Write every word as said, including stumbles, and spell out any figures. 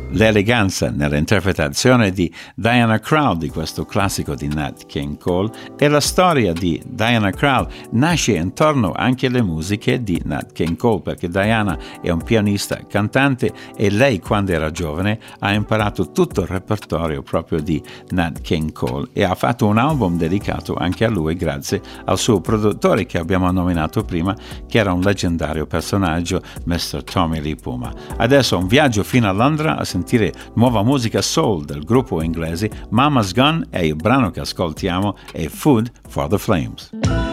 l'eleganza nell'interpretazione di Diana Krall di questo classico di Nat King Cole, e la storia di Diana Krall nasce intorno anche alle musiche di Nat King Cole, perché Diana è un pianista cantante e lei quando era giovane ha imparato tutto il repertorio proprio di Nat King Cole e ha fatto un album dedicato anche a lui grazie al suo produttore che abbiamo nominato prima, che era un leggendario personaggio, mister Tommy Lee Puma. Adesso un viaggio fino a Londra a sentire nuova musica soul del gruppo inglese Mama's Gun, e il brano che ascoltiamo è Food for the Flames.